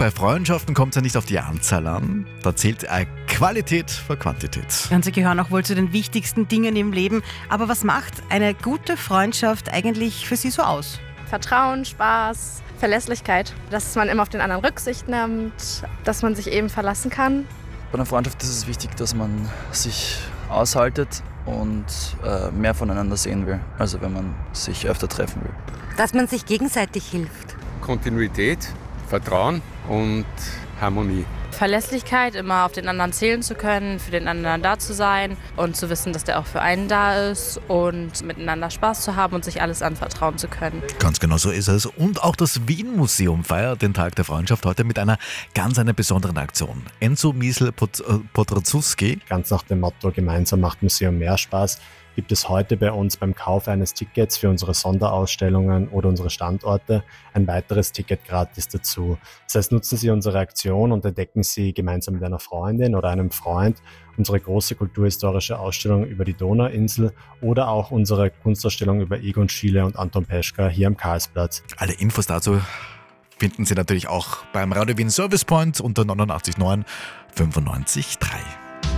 Bei Freundschaften kommt es ja nicht auf die Anzahl an, da zählt Qualität vor Quantität. Und sie gehören auch wohl zu den wichtigsten Dingen im Leben. Aber was macht eine gute Freundschaft eigentlich für Sie so aus? Vertrauen, Spaß, Verlässlichkeit, dass man immer auf den anderen Rücksicht nimmt, dass man sich eben verlassen kann. Bei einer Freundschaft ist es wichtig, dass man sich aushaltet und mehr voneinander sehen will, also wenn man sich öfter treffen will. Dass man sich gegenseitig hilft. Kontinuität, Vertrauen und Harmonie. Verlässlichkeit, immer auf den anderen zählen zu können, für den anderen da zu sein und zu wissen, dass der auch für einen da ist und miteinander Spaß zu haben und sich alles anvertrauen zu können. Ganz genau so ist es. Und auch das Wien-Museum feiert den Tag der Freundschaft heute mit einer besonderen Aktion. Enzo Miesel-Potrazuski. Ganz nach dem Motto „Gemeinsam macht Museum mehr Spaß" gibt es heute bei uns beim Kauf eines Tickets für unsere Sonderausstellungen oder unsere Standorte ein weiteres Ticket gratis dazu. Das heißt, nutzen Sie unsere Aktion und entdecken Sie gemeinsam mit einer Freundin oder einem Freund unsere große kulturhistorische Ausstellung über die Donauinsel oder auch unsere Kunstausstellung über Egon Schiele und Anton Peschka hier am Karlsplatz. Alle Infos dazu finden Sie natürlich auch beim Radio Wien Service Point unter 89.9 95.3.